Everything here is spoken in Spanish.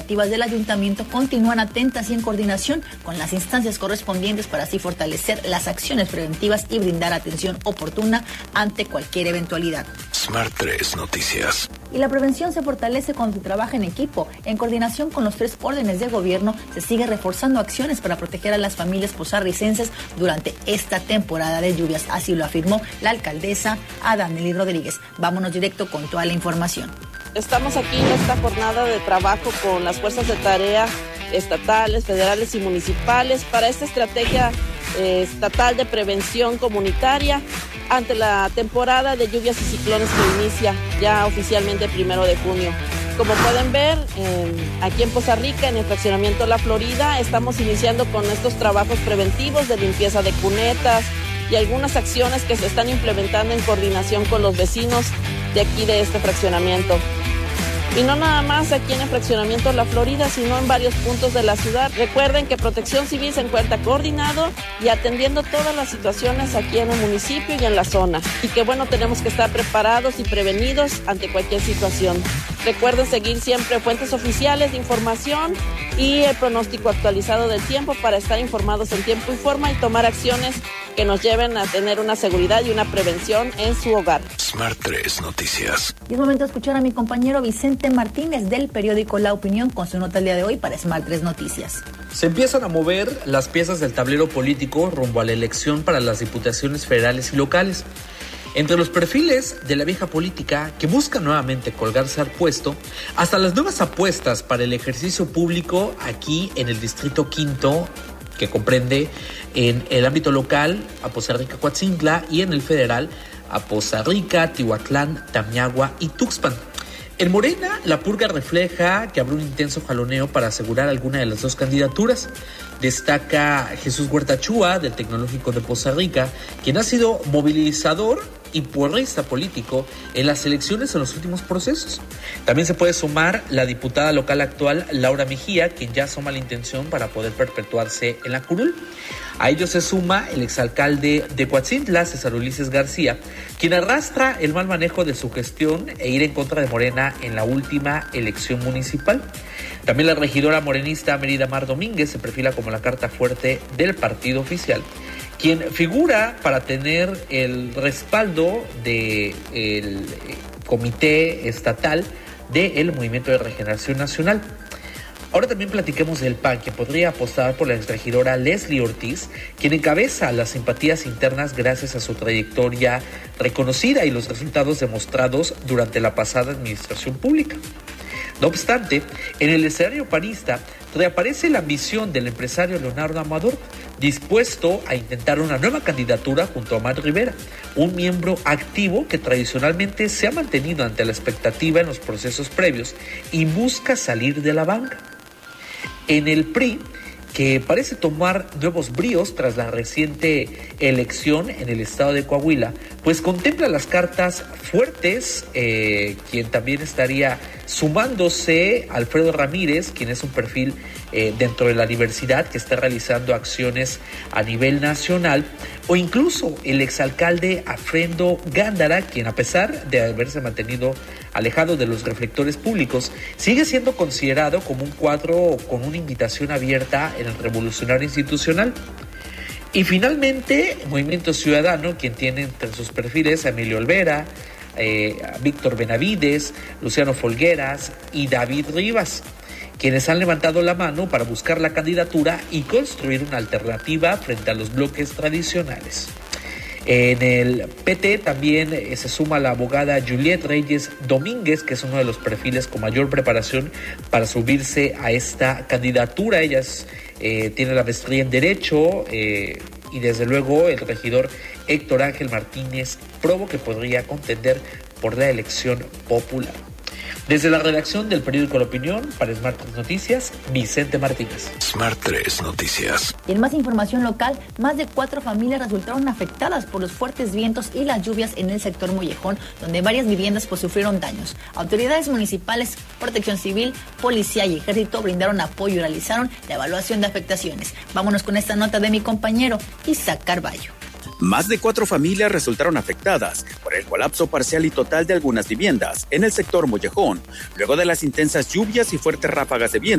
operativas del ayuntamiento continúan atentas y en coordinación con las instancias correspondientes para así fortalecer las acciones preventivas y brindar atención oportuna ante cualquier eventualidad. Smart 3 Noticias. Y la prevención se fortalece cuando se trabaja en equipo. En coordinación con los 3 órdenes de gobierno, se sigue reforzando acciones para proteger a las familias costarricenses durante esta temporada de lluvias. Así lo afirmó la alcaldesa Adanely Rodríguez. Vámonos directo con toda la información. Estamos aquí en esta jornada de trabajo con las fuerzas de tarea estatales, federales y municipales para esta estrategia estatal de prevención comunitaria ante la temporada de lluvias y ciclones que inicia ya oficialmente el 1 de junio. Como pueden ver, aquí en Poza Rica, en el fraccionamiento La Florida, estamos iniciando con estos trabajos preventivos de limpieza de cunetas y algunas acciones que se están implementando en coordinación con los vecinos de aquí de este fraccionamiento. Y no nada más aquí en el fraccionamiento La Florida, sino en varios puntos de la ciudad. Recuerden que Protección Civil se encuentra coordinado y atendiendo todas las situaciones aquí en el municipio y en la zona. Y que bueno, tenemos que estar preparados y prevenidos ante cualquier situación. Recuerden seguir siempre fuentes oficiales de información y el pronóstico actualizado del tiempo para estar informados en tiempo y forma y tomar acciones que nos lleven a tener una seguridad y una prevención en su hogar. Smart 3 Noticias. Y es momento de escuchar a mi compañero Vicente Martínez del periódico La Opinión con su nota el día de hoy para Smart 3 Noticias. Se empiezan a mover las piezas del tablero político rumbo a la elección para las diputaciones federales y locales. Entre los perfiles de la vieja política que buscan nuevamente colgarse al puesto, hasta las nuevas apuestas para el ejercicio público aquí en el Distrito Quinto, que comprende en el ámbito local a Poza Rica, Coatzintla, y en el federal a Poza Rica, Tihuatlán, Tamiagua y Tuxpan. En Morena, la purga refleja que habrá un intenso jaloneo para asegurar alguna de las dos candidaturas. Destaca Jesús Huerta Chúa, del Tecnológico de Poza Rica, quien ha sido movilizador y porrista político en las elecciones en los últimos procesos. También se puede sumar la diputada local actual, Laura Mejía, quien ya asoma la intención para poder perpetuarse en la curul. A ello se suma el exalcalde de Coatzintla, César Ulises García, quien arrastra el mal manejo de su gestión e ir en contra de Morena en la última elección municipal. También la regidora morenista Mérida Mar Domínguez se perfila como la carta fuerte del partido oficial, quien figura para tener el respaldo del Comité Estatal del Movimiento de Regeneración Nacional. Ahora también platiquemos del PAN, que podría apostar por la exregidora Leslie Ortiz, quien encabeza las simpatías internas gracias a su trayectoria reconocida y los resultados demostrados durante la pasada administración pública. No obstante, en el escenario panista reaparece la ambición del empresario Leonardo Amador, dispuesto a intentar una nueva candidatura junto a Matt Rivera, un miembro activo que tradicionalmente se ha mantenido ante la expectativa en los procesos previos y busca salir de la banca. En el PRI, que parece tomar nuevos bríos tras la reciente elección en el estado de Coahuila, pues contempla las cartas fuertes, quien también estaría sumándose Alfredo Ramírez, quien es un perfil dentro de la diversidad que está realizando acciones a nivel nacional, o incluso el exalcalde Afrendo Gándara, quien a pesar de haberse mantenido alejado de los reflectores públicos, sigue siendo considerado como un cuadro con una invitación abierta en el revolucionario institucional. Y finalmente, Movimiento Ciudadano, quien tiene entre sus perfiles a Emilio Olvera, a Víctor Benavides, Luciano Folgueras y David Rivas, quienes han levantado la mano para buscar la candidatura y construir una alternativa frente a los bloques tradicionales. En el PT también se suma la abogada Juliette Reyes Domínguez, que es uno de los perfiles con mayor preparación para subirse a esta candidatura. Ella tiene la maestría en Derecho y desde luego el regidor Héctor Ángel Martínez Provo, que podría contender por la elección popular. Desde la redacción del periódico La Opinión, para Smart 3 Noticias, Vicente Martínez. Smart 3 Noticias. Y en más información local, más de 4 familias resultaron afectadas por los fuertes vientos y las lluvias en el sector Mollejón, donde varias viviendas sufrieron daños. Autoridades municipales, Protección Civil, Policía y Ejército brindaron apoyo y realizaron la evaluación de afectaciones. Vámonos con esta nota de mi compañero Isaac Carballo. Más de 4 familias resultaron afectadas por el colapso parcial y total de algunas viviendas en el sector Mollejón, luego de las intensas lluvias y fuertes ráfagas de viento